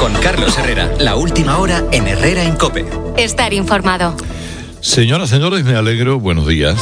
Con Carlos Herrera, la última hora en Herrera en COPE. Estar informado. Señoras, señores, me alegro. Buenos días.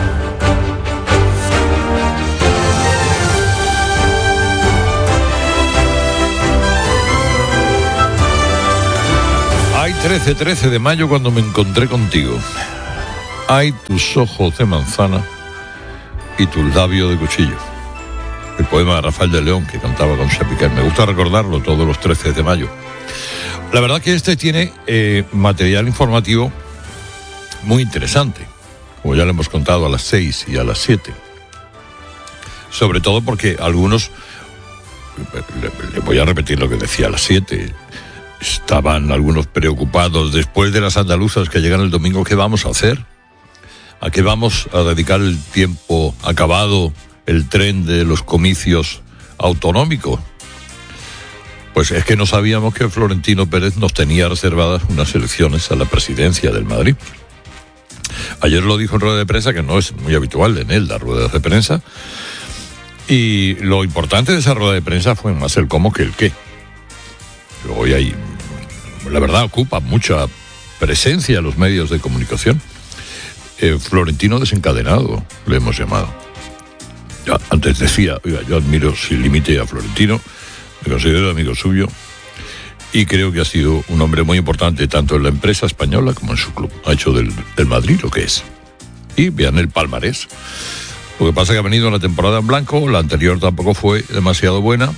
Hay 13 de mayo cuando me encontré contigo. Hay tus ojos de manzana y tus labios de cuchillo. El poema de Rafael de León que cantaba con Chapiquer. Me gusta recordarlo todos los 13 de mayo. La verdad que este tiene material informativo muy interesante, como ya lo hemos contado a las 6 y a las 7. Sobre todo porque algunos, le voy a repetir lo que decía a las 7, estaban algunos preocupados después de las andaluzas que llegan el domingo. ¿Qué vamos a hacer? ¿A qué vamos a dedicar el tiempo acabado el tren de los comicios autonómicos? Pues es que no sabíamos que Florentino Pérez nos tenía reservadas unas elecciones a la presidencia del Madrid. Ayer lo dijo en rueda de prensa, que no es muy habitual en él dar ruedas de prensa, y lo importante de esa rueda de prensa fue más el cómo que el qué. Hoy hay, la verdad, ocupa mucha presencia en los medios de comunicación. Florentino desencadenado, le hemos llamado. Ya, antes decía, oiga, yo admiro sin límite a Florentino, me considero amigo suyo, y creo que ha sido un hombre muy importante tanto en la empresa española como en su club. Ha hecho del Madrid lo que es. Y vean el palmarés. Lo que pasa es que ha venido una temporada en blanco, la anterior tampoco fue demasiado buena,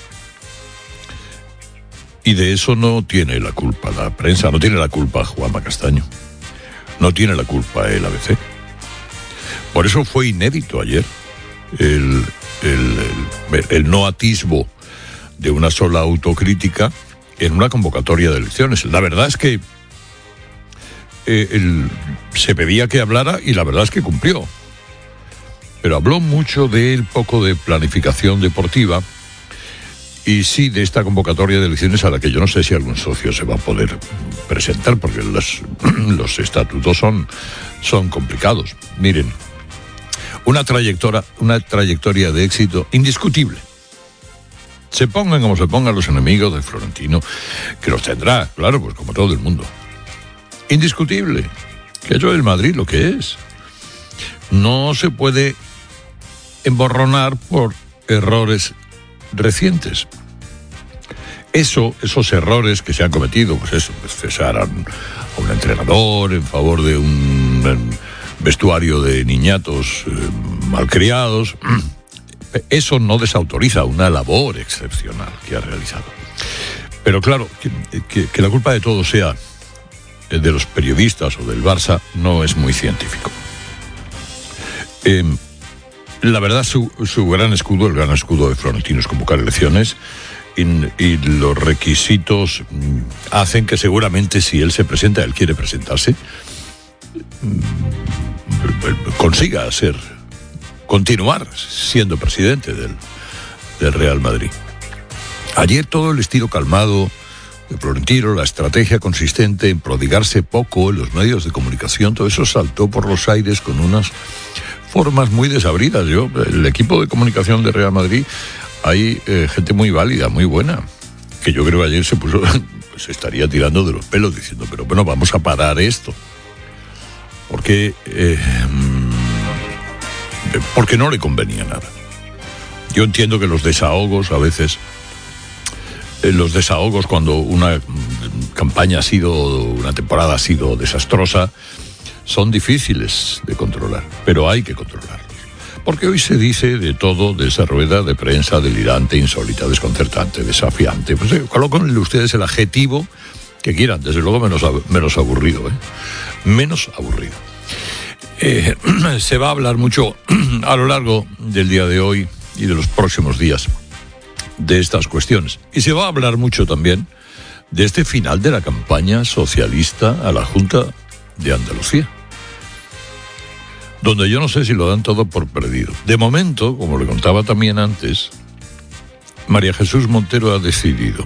y de eso no tiene la culpa la prensa, no tiene la culpa Juanma Castaño, no tiene la culpa el ABC. Por eso fue inédito ayer el no atisbo de una sola autocrítica en una convocatoria de elecciones. La verdad es que se pedía que hablara y la verdad es que cumplió. Pero habló mucho poco de planificación deportiva y sí de esta convocatoria de elecciones a la que yo no sé si algún socio se va a poder presentar porque los estatutos son complicados. Miren, una trayectoria de éxito indiscutible. Se pongan como se pongan los enemigos de Florentino, que los tendrá, claro, pues como todo el mundo. Indiscutible, que ha hecho el Madrid lo que es. No se puede emborronar por errores recientes. Esos errores que se han cometido, pues cesar a un entrenador en favor de un vestuario de niñatos malcriados, eso no desautoriza una labor excepcional que ha realizado. Pero claro, que la culpa de todo sea de los periodistas o del Barça no es muy científico. La verdad, su gran escudo, el gran escudo de Florentino es convocar elecciones y los requisitos hacen que seguramente si él se presenta, él quiere presentarse, consiga continuar siendo presidente del Real Madrid. Ayer todo el estilo calmado de Florentino, la estrategia consistente en prodigarse poco en los medios de comunicación, todo eso saltó por los aires con unas formas muy desabridas. El equipo de comunicación de Real Madrid, hay gente muy válida, muy buena, que yo creo que ayer se estaría tirando de los pelos diciendo, pero bueno, vamos a parar esto. Porque no le convenía nada. Yo entiendo que los desahogos a veces, cuando una campaña una temporada ha sido desastrosa, son difíciles de controlar, pero hay que controlarlos. Porque hoy se dice de todo, de esa rueda de prensa delirante, insólita, desconcertante, desafiante. Pues coloquen ustedes el adjetivo que quieran, desde luego menos aburrido, menos aburrido. Se va a hablar mucho a lo largo del día de hoy y de los próximos días de estas cuestiones. Y se va a hablar mucho también de este final de la campaña socialista a la Junta de Andalucía, donde yo no sé si lo dan todo por perdido. De momento, como le contaba también antes, María Jesús Montero ha decidido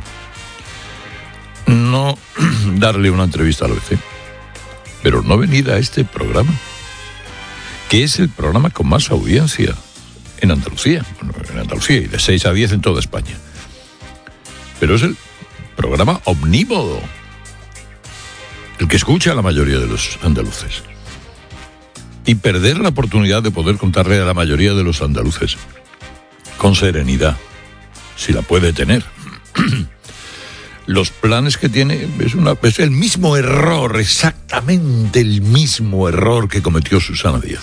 no darle una entrevista al ABC, pero no venir a este programa, que es el programa con más audiencia en Andalucía, y de 6 a 10 en toda España. Pero es el programa omnímodo, el que escucha a la mayoría de los andaluces. Y perder la oportunidad de poder contarle a la mayoría de los andaluces, con serenidad, si la puede tener, los planes que tiene, es el mismo error, exactamente el mismo error que cometió Susana Díaz.